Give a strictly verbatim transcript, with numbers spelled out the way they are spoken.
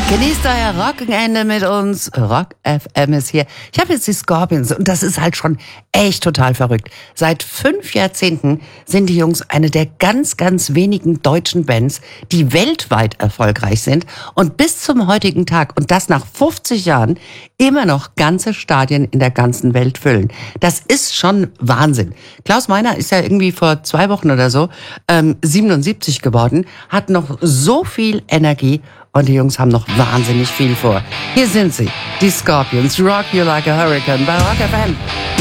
Genießt euer Rockenende mit uns. Rock F M ist hier. Ich habe jetzt die Scorpions und das ist halt schon echt total verrückt. Seit fünf Jahrzehnten sind die Jungs eine der ganz, ganz wenigen deutschen Bands, die weltweit erfolgreich sind und bis zum heutigen Tag, und das nach fünfzig Jahren, immer noch ganze Stadien in der ganzen Welt füllen. Das ist schon Wahnsinn. Klaus Meiner ist ja irgendwie vor zwei Wochen oder so ähm, siebenundsiebzig geworden, hat noch so viel Energie. Und die Jungs haben noch wahnsinnig viel vor. Hier sind sie, die Scorpions, Rock You Like a Hurricane bei Rock F M.